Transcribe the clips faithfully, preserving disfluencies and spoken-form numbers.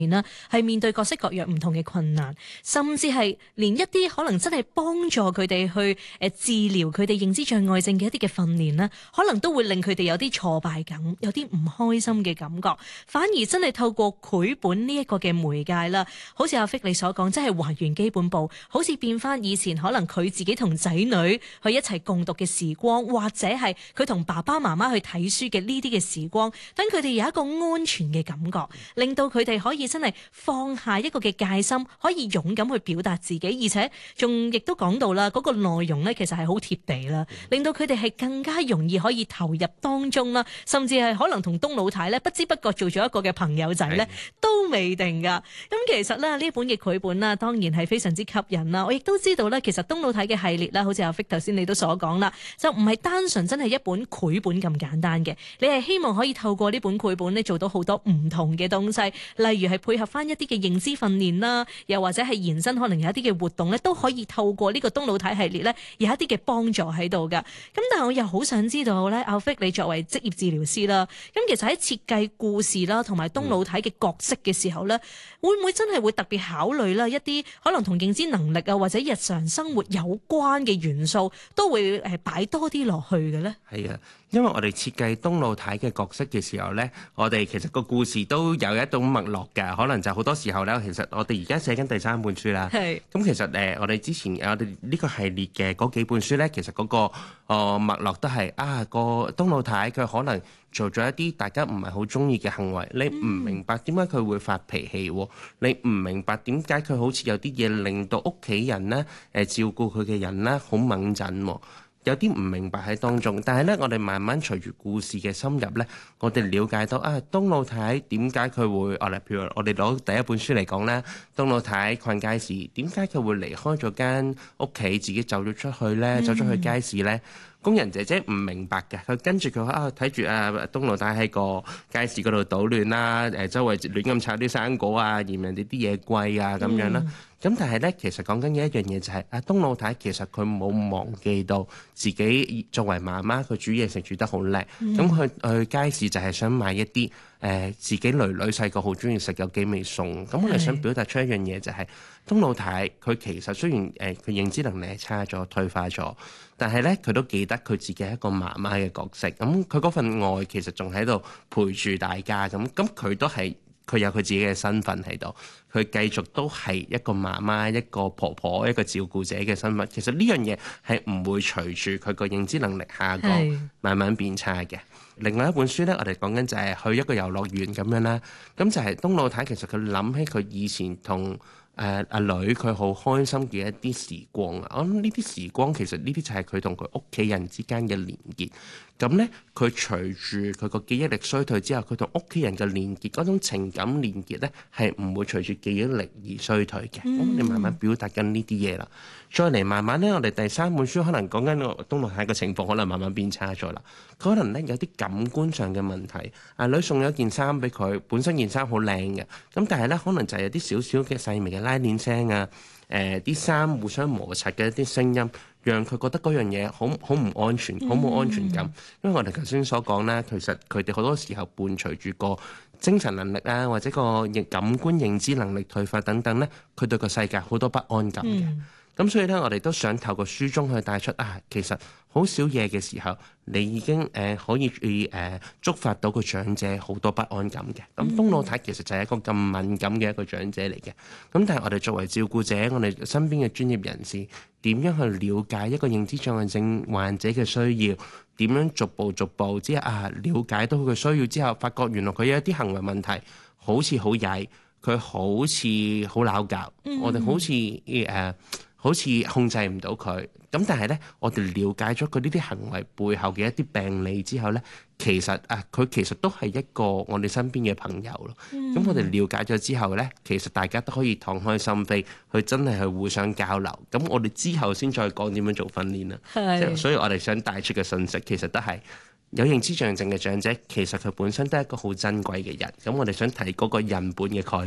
啦，係面對各式各樣唔同嘅困難，甚至係連一啲可能真係幫助佢哋去誒治療佢哋認知障礙症嘅一啲嘅訓練呢，可能都會令佢哋有啲挫敗感，有啲唔開心嘅感覺。反而真係透過繪本呢一個嘅媒介啦，好似阿 Vic 你所講，真係還原基本步，好似變翻以前可能佢自己同仔女去一齊共讀嘅時光，或者係佢同爸爸媽媽去睇書嘅呢啲嘅時光，等佢哋有一個安全嘅感覺，令到佢哋可以真係放下一個嘅戒心，可以勇敢去表達自己，而且仲亦都講到啦，嗰個內容呢，其實係好貼地啦，令到佢哋係更加容易可以投入當中啦，甚至係可能同東老太呢不知不覺做咗一個嘅朋友仔呢，都未定噶。咁其實咧呢本嘅繪本啦，當然係非常之吸引啦。我亦都知道呢，其實東老太嘅系列啦，好似阿 Vic 頭先你都所講啦，就唔係單純真係一本繪本咁簡單嘅，你係希望可以透過呢本繪本呢做到好多唔同嘅東西，例如係配合翻一啲嘅認知訓練啦，又或者係延伸可能有一啲嘅活動咧，都可以透過呢個東老太系列咧，有一啲嘅幫助喺度噶。咁但係我又好想知道咧，阿 Vic 你作為職業治療師啦，咁其實喺設計故事啦，同埋東老太嘅角色嘅時候咧，會唔會真係會特別考慮啦一啲可能同認知能力啊或者日常生活有關嘅元素，都會誒擺多啲落去嘅咧？ 係啊，因為我哋設計東老太嘅角色嘅時候咧，我哋其實個故事都有一種脈絡㗎，可能就好多時候咧，其實我哋而家寫緊第三本書啦。係。咁其實誒，我哋之前我哋呢個系列嘅嗰幾本書咧，其實嗰個誒脈絡都係啊個東老太佢可能做咗一啲大家唔係好中意嘅行為，你唔明白點解佢會發脾氣喎？你唔明白點解佢好似有啲嘢令到屋企人咧誒照顧佢嘅人咧好掹陣喎？有啲唔明白喺當中，但係咧，我哋慢慢隨住故事嘅深入咧，我哋了解到啊，東老太點解佢會，我哋譬如我哋攞第一本書嚟講咧，東老太困街市，點解佢會離開咗間屋企，自己走咗出去咧，走咗去街市咧？工人姐姐唔明白嘅，佢跟住佢話啊，睇住啊東老太喺個街市嗰度搗亂啦，誒周圍亂咁拆啲生果啊，嫌人哋啲嘢貴啊咁樣啦。咁但係咧，其實講緊嘅一樣嘢就係啊，東老太其實佢冇忘記到自己作為媽媽，佢煮嘢食煮得好叻。咁佢、嗯、去街市就係想買一啲誒、呃、自己女女細個好中意食有幾味餸。咁我哋想表達出一樣嘢就係、是、東老太佢其實雖然誒佢、呃、認知能力係差咗、退化咗，但係咧佢都記得佢自己係一個媽媽嘅角色。咁佢嗰份愛其實仲喺度陪住大家。咁咁佢都係。佢有佢自己嘅身份喺度，佢繼續都係一個媽媽、一個婆婆、一個照顧者嘅身份。其實呢樣嘢係唔會隨住佢個認知能力下降慢慢變差嘅。另外一本書呢，我哋講緊就係去一個遊樂園咁樣啦。咁就係東老太其實佢諗起佢以前同誒阿女佢好開心嘅一啲時光啊。我諗呢啲時光其實呢啲就係佢同佢屋企人之間嘅連結。咁咧，佢隨住佢個記憶力衰退之後，佢同屋企人嘅連結嗰種情感連結咧，係唔會隨住記憶力而衰退嘅。咁、嗯、你慢慢表達緊呢啲嘢啦，再嚟慢慢咧，我哋第三本書可能講緊個東老太嘅情況，可能慢慢變差咗啦。佢可能咧有啲感官上嘅問題。阿女送咗件衫俾佢，本身件衫好靚嘅，咁但係咧可能就係有啲少少嘅細微嘅拉鏈聲啊，誒啲衫互相摩擦嘅一啲聲音。讓佢覺得嗰樣嘢好好唔安全，好冇安全感。嗯、因為我哋頭先所講咧，其實佢哋好多時候伴隨住個精神能力啊，或者個感官認知能力退化等等咧，佢對個世界好多不安感嘅。咁、嗯、所以咧，我哋都想透過書中去帶出啊，其實好少嘢嘅時候，你已經誒、呃、可以誒、呃、觸發到個長者好多不安感嘅。咁東老太其實就係一個咁敏感嘅一個長者嚟嘅。咁但係我哋作為照顧者，我哋身邊嘅專業人士，點樣去了解一個認知障礙症患者嘅需要？點樣逐步逐步之後啊，了解到佢嘅需要之後，發覺原來佢有一啲行為問題，好似好曳，佢好似好鬧交，嗯、我哋好似誒。呃好似控制唔到佢，咁但係咧，我哋了解咗佢呢啲行為背後嘅一啲病理之後咧，其實啊，佢其實都係一個我哋身邊嘅朋友咯。咁、嗯、我哋了解咗之後咧，其實大家都可以敞開心扉，去真係去互相交流。咁我哋之後先再講點樣做訓練啦。係，所以我哋想帶出嘅信息，其實都係有認知障礙症嘅長者，其實佢本身都係一個好珍貴嘅人。咁我哋想提嗰個人本嘅概念。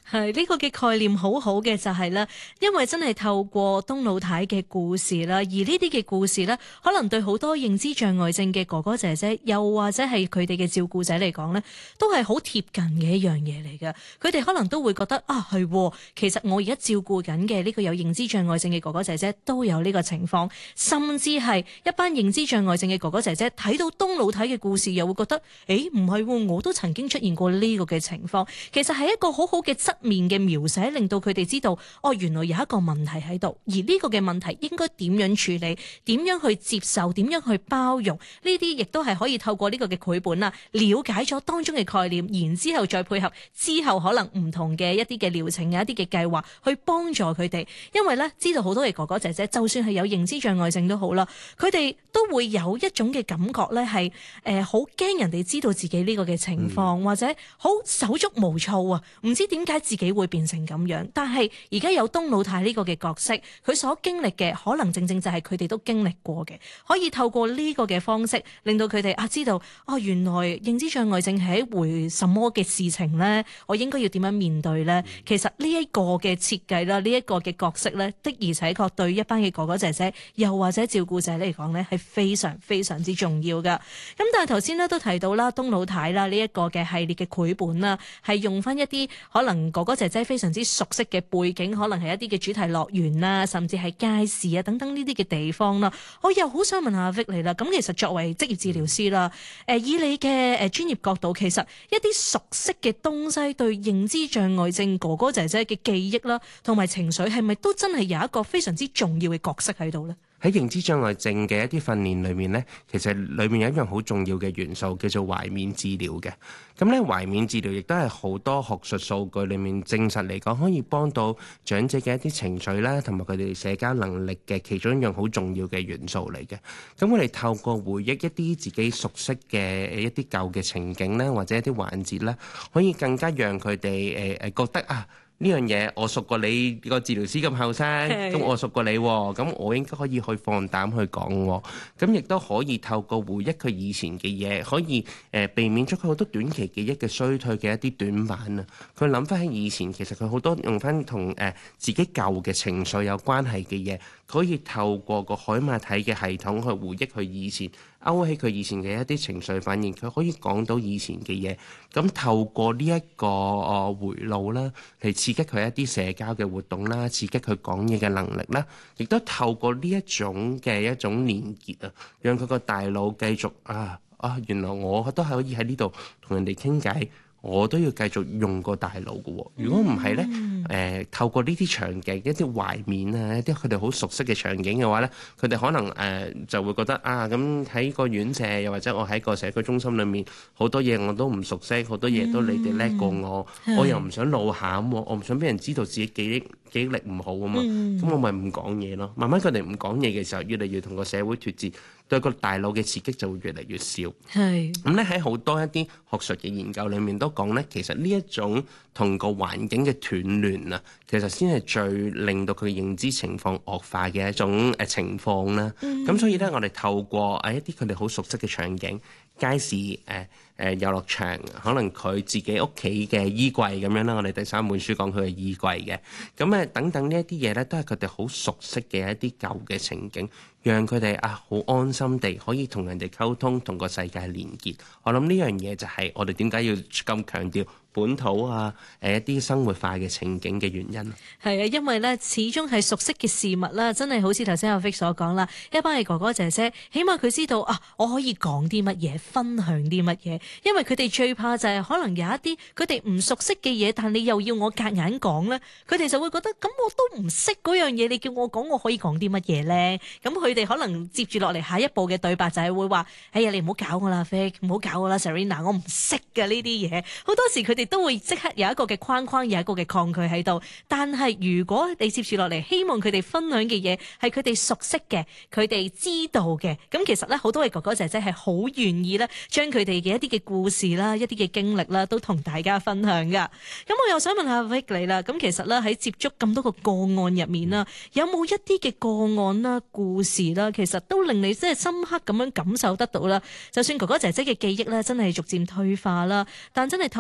係呢個嘅概念好好嘅就係咧，因為真係透過東老太嘅故事啦，而呢啲嘅故事咧，可能對好多認知障礙症嘅哥哥姐姐，又或者係佢哋嘅照顧者嚟講咧，都係好貼近嘅一樣嘢嚟嘅。佢哋可能都會覺得啊，係，其實我而家照顧緊嘅呢個有認知障礙症嘅哥哥姐姐都有呢個情況，甚至係一班認知障礙症嘅哥哥姐姐睇到東老太嘅故事，又會覺得，誒唔係，我都曾經出現過呢個嘅情況。其實係一個好好嘅側面嘅描寫，令到佢哋知道，哦，原來有一個問題喺度，而呢個嘅問題應該點樣處理，點樣去接受，點樣去包容，呢啲亦都係可以透過呢個嘅繪本啦，了解咗當中嘅概念，然之後再配合之後可能唔同嘅一啲嘅療程啊，一啲嘅計劃去幫助佢哋。因為咧，知道好多嘅哥哥姐姐，就算係有認知障礙症都好啦，佢哋都會有一種嘅感覺咧，係誒好驚人哋知道自己呢個嘅情況，嗯、或者好手足無措啊，唔知點解自己會變成咁樣。但係而家有東老太呢個嘅角色，佢所經歷嘅可能正正就係佢哋都經歷過嘅，可以透過呢個嘅方式，令到佢哋啊知道哦，原來認知障礙症係一回什麼嘅事情呢？我應該要點樣面對呢？其實呢一個嘅設計啦，呢一個嘅角色呢，的而且確對一班嘅哥哥姐姐，又或者照顧者嚟講呢，係非常非常之重要噶。咁但係頭先呢都提到啦，東老太啦呢一個嘅系列嘅繪本啦，係用翻一啲可能哥哥姐姐非常之熟悉嘅背景，可能係一啲嘅主題樂園啦，甚至係街市啊等等呢啲嘅地方啦。我又好想問下阿 Vic 你啦，咁其實作為職業治療師啦，誒以你嘅誒專業角度，其實一啲熟悉嘅東西對認知障礙症哥哥姐姐嘅記憶啦，同埋情緒係咪都真係有一個非常之重要嘅角色喺度呢？ 喺認知障礙症嘅一啲訓練裏面呢，其實裏面有一樣好重要嘅元素叫做懷緬治療嘅。咁咧懷緬治療亦都係好多學術數據裏面證實嚟講，可以幫到長者嘅一啲情緒啦，同埋佢哋社交能力嘅其中一樣好重要嘅元素嚟嘅。咁我哋透過回憶一啲自己熟悉嘅一啲舊嘅情景咧，或者一啲環節咧，可以更加讓佢哋誒誒覺得啊，呢樣嘢我熟過你個治療師咁後生，咁我熟過你，咁我應該可以去放膽去講，咁亦都可以透過回憶佢以前嘅嘢，可以誒避免咗佢好多短期記憶嘅衰退嘅一啲短板啊。佢諗翻起以前，其實佢好多用翻同誒自己舊嘅情緒有關係嘅嘢，可以透過個海馬體嘅系統去回憶佢以前，勾起佢以前嘅一啲情緒反應，佢可以講到以前嘅嘢。咁透過呢一個誒回路啦，嚟刺激佢一啲社交嘅活動啦，刺激佢講嘢嘅能力啦，亦都透過呢一種嘅一種連結啊，讓佢個大腦繼續啊啊，原來我都係可以喺呢度同人哋傾偈。我都要繼續用個大腦嘅喎，如果唔係咧，誒、呃、透過呢啲場景、一啲懷緬啊、一啲佢哋好熟悉嘅場景嘅話咧，佢哋可能誒、呃、就會覺得啊，咁喺個院舍又或者我喺個社區中心裏面，好多嘢我都唔熟悉，好多嘢都你哋叻過我，嗯、我又唔想露餡，我唔想俾人知道自己記憶記憶力唔好啊嘛，咁、嗯、我咪唔講嘢咯。慢慢佢哋唔講嘢嘅時候，越嚟越同個社會脫節，對個大腦嘅刺激就會越嚟越少。係咁咧，喺好多一啲學術嘅研究裏面都講咧，其實呢一種同個環境嘅斷聯啊，其實先係最令到佢認知情況惡化嘅一種誒情況啦。咁、嗯、所以咧，我哋透過誒一啲佢哋好熟悉嘅場景，街市誒誒遊樂場，可能佢自己屋企嘅衣櫃咁樣啦。我哋第三本書講佢嘅衣櫃嘅，咁誒等等呢一啲嘢咧，都係佢哋好熟悉嘅一啲舊嘅情景，讓佢哋啊好安心地可以同人哋溝通，同個世界連結。我諗呢樣嘢就係我哋點解要咁強調本土啊，誒一啲生活化嘅情景嘅原因。 係啊，因為咧始終係熟悉嘅事物啦，真係好似頭先阿 Vic 所講啦，一班嘅哥哥姐姐，起碼佢知道啊，我可以講啲乜嘢，分享啲乜嘢。因為佢哋最怕就係可能有一啲佢哋唔熟悉嘅嘢，但你又要我夾硬講咧，佢哋就會覺得咁我都唔識嗰樣嘢，你叫我講，我可以講啲乜嘢咧？咁佢哋可能接住落嚟下一步嘅對白就係會話：哎呀，你唔好搞我啦 Vic，唔好搞我啦 Serena， 我唔識㗎呢啲嘢。好多時佢哋都會即刻有一個嘅框框，有一個嘅抗拒喺度。但係如果你接住落嚟，希望佢哋分享嘅嘢係佢哋熟悉嘅，佢哋知道嘅，咁其實咧好多嘅哥哥姐姐係好願意咧，將佢哋嘅一啲嘅故事啦、一啲嘅經歷啦，都同大家分享噶。咁我又想問下 Vic 你啦，咁其實咧喺接觸咁多個個案入面啦，有冇一啲嘅個案啦、故事啦，其實都令你即係深刻咁樣感受得到啦？就算哥哥姐姐嘅記憶咧真係逐漸退化啦，但真係透過故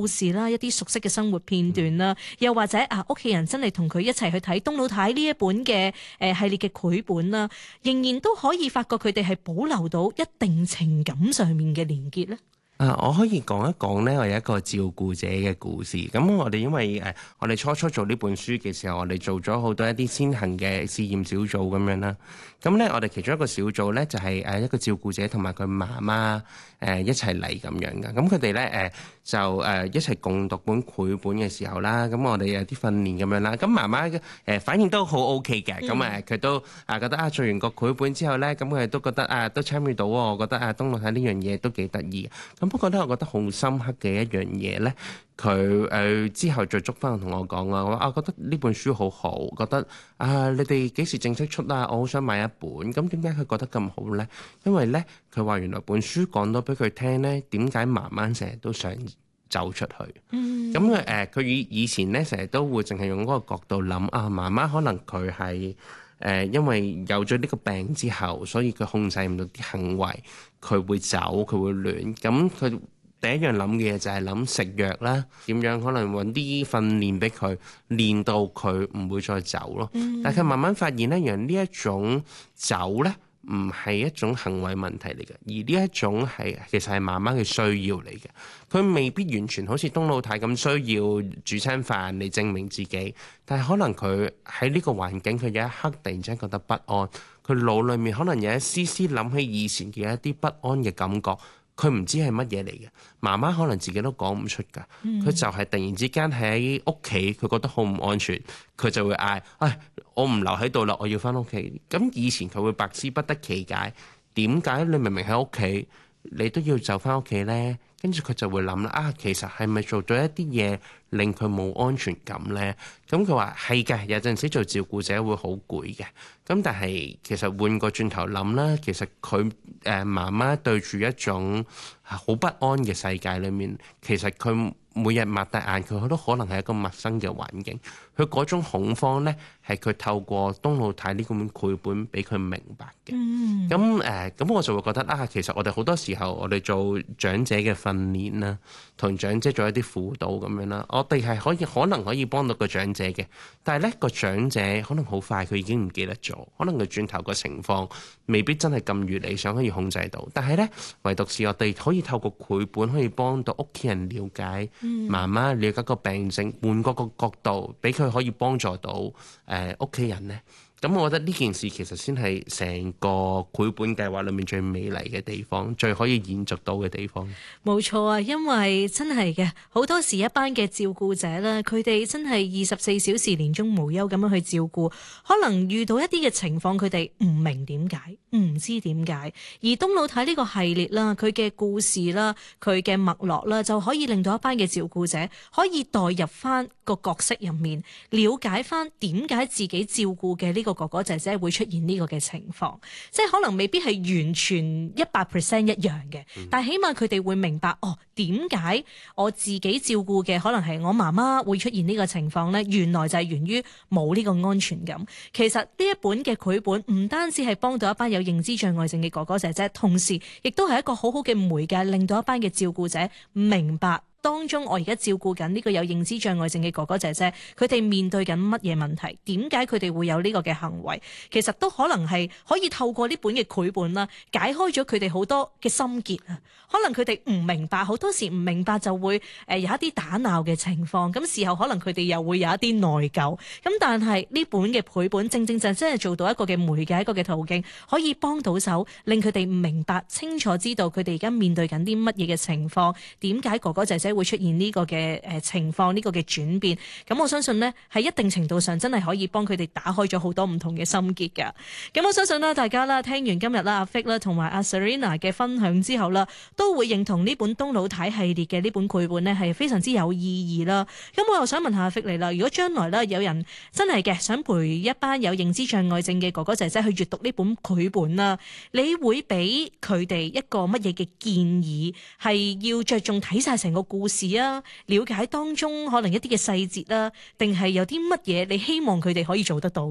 故事啦，一啲熟悉嘅生活片段啦，又或者啊屋企人真係同佢一齊去睇東老太呢一本嘅誒系列嘅繪本啦，仍然都可以發覺佢哋係保留到一定情感上面嘅連結咧。 啊，我可以講一講咧，我有一個照顧者嘅故事。咁我哋因為誒、呃，我哋初初做呢本書嘅時候，我哋做咗好多一啲先行嘅試驗小組咁樣啦。咁咧，我哋其中一個小組咧就係、是、誒一個照顧者同埋佢媽媽誒一齊嚟咁樣嘅。咁佢哋咧誒就誒、呃、一齊共讀本繪本嘅時候啦。咁我哋有啲訓練咁樣啦。咁媽媽嘅誒反應都好 OK 嘅。咁誒佢都啊覺得啊做完個繪本之後咧，咁佢哋都覺得啊都參與到喎。我覺得啊東老太呢樣嘢都幾得意。咁不過咧，我覺得好深刻嘅一樣嘢咧，佢誒、呃、之後再捉翻同我講啊，我啊覺得呢本書好好，覺得啊你哋幾時正式出啊？我好想買一本。咁點解佢覺得咁好咧？因為咧佢話原來本書講到俾佢聽咧，點解媽媽成日都想走出去。嗯。咁佢誒佢以以前咧成日都會淨係用嗰個角度諗啊，媽媽可能佢係誒因為有咗呢個病之後，所以佢控制唔到啲行為，佢會走，佢會亂。咁佢第一樣諗嘅嘢就係諗食藥啦，點樣可能揾啲訓練俾佢，練到佢唔會再走咯。嗯、但係佢慢慢發現咧，原來呢一種走咧唔係一種行為問題嚟嘅，而呢一種係其實係媽媽嘅需要嚟嘅。佢未必完全好似東老太咁需要煮餐飯嚟證明自己，但係可能佢喺呢個環境，佢有一刻突然之間覺得不安，佢腦裡面可能有一絲絲諗起以前嘅一啲不安嘅感覺。佢唔知係乜嘢嚟嘅，媽媽可能自己都講唔出㗎。佢、嗯、就係突然之間喺屋企，佢覺得好唔安全，佢就會嗌：唉，我唔留喺度啦，我要返屋企。咁以前佢會百思不得其解，點解你明明喺屋企，你都要走返屋企呢？跟住佢就會諗啦，啊，其實係咪做咗一啲嘢令佢冇安全感呢？咁佢話係嘅，有陣時做照顧者會好攰嘅。咁但係其實換個轉頭諗啦，其實佢誒、呃、媽媽對住一種好不安嘅世界裏面，其實佢每日擘大眼，佢都可能係一個陌生嘅環境。佢嗰種恐慌呢，係佢透過東老太呢本繪本俾佢明白嘅。咁誒、嗯，咁、呃、我就會覺得啊，其實我哋好多時候，我哋做長者嘅訓練啦，同長者做一啲輔導咁樣啦，我哋係可以可能可以幫到個長者嘅，但係呢個長者可能好快佢已經唔記得咗，可能佢轉頭個情況未必真係咁如理想可以控制到。但係呢，唯獨是我哋可以透過繪本可以幫到屋企人了解媽媽，了解個病症，換個個角度俾佢可以幫助到誒屋企人呢。咁我覺得呢件事其實先係成個繪本計劃裏面最美麗嘅地方，最可以延續到嘅地方。 冇錯啊，因為真係嘅，好多時一班嘅照顧者咧，佢哋真係二十四小時連中無休咁樣去照顧，可能遇到一啲嘅情況，佢哋唔明點解，唔知點解。而東老太呢個系列啦，佢嘅故事啦，佢嘅脈絡啦，就可以令到一班嘅照顧者可以代入翻個角色入面，了解翻點解自己照顧嘅呢個哥哥姐姐會出現呢個嘅情況，即係可能未必係完全一百 percent 一樣嘅，嗯、但係起碼佢哋會明白哦，點解我自己照顧嘅可能係我媽媽會出現呢個情況呢？原來就係源於冇呢個安全感。其實呢一本嘅繪本唔單止係幫到一班有認知障礙症嘅哥哥姐姐，同時亦都係一個好好嘅媒介，令到一班嘅照顧者明白當中我而家照顧緊呢個有認知障礙症嘅哥哥姐姐，佢哋面對緊乜嘢問題？點解佢哋會有呢個嘅行為？其實都可能係可以透過呢本嘅繪本啦，解開咗佢哋好多嘅心結啊！可能佢哋唔明白，好多時唔明白就會誒有一啲打鬧嘅情況，咁事後可能佢哋又會有一啲內疚。咁但係呢本嘅繪本正正就真係做到一個嘅媒介，一個嘅途徑，可以幫到手，令佢哋明白清楚知道佢哋而家面對緊啲乜嘢嘅情況，點解哥哥姐姐會出現呢個嘅誒情況，呢個嘅轉變。咁我相信呢，喺一定程度上真係可以幫佢哋打開咗好多唔同嘅心結㗎。咁我相信啦，大家啦聽完今日啦阿 Vic 啦同埋阿 Serena 嘅分享之後啦，都會認同呢本東老太系列嘅呢本繪本呢係非常之有意義啦。咁我又想問下阿 Vic 你啦，如果將來咧有人真係嘅想陪一班有認知障礙症嘅哥哥姐姐去閱讀呢本繪本啦，你會俾佢哋一個乜嘢嘅建議？係要着重睇晒成個故事啊，了解當中可能一啲嘅細節啦，定係有啲乜嘢你希望佢哋可以做得到嘅咧？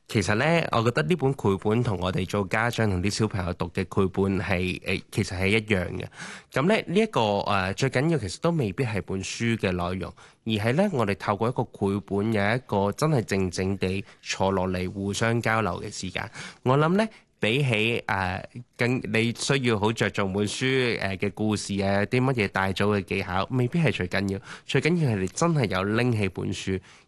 其實咧，我覺得呢本繪本同我哋做家長同啲小朋友讀嘅繪本係誒，其實係一樣嘅。咁咧呢一個誒、呃、最緊要其實都未必係本書嘅內容，而係咧我哋透過一個繪本有一個真係靜靜地坐落嚟互相交流嘅時間。我諗咧。比起誒、呃、更你需要好着重本書誒嘅故事啊，啲乜嘢大組嘅技巧，未必係最緊要。最緊要係你真係有拎起本書，